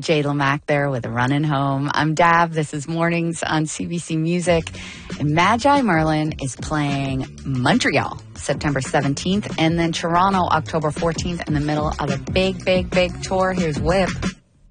Jay Lamack there with Runnin' Home. I'm Dab. This is Mornings on CBC Music. And Magi Merlin is playing Montreal September 17th and then Toronto October 14th in the middle of a big tour. Here's Whip.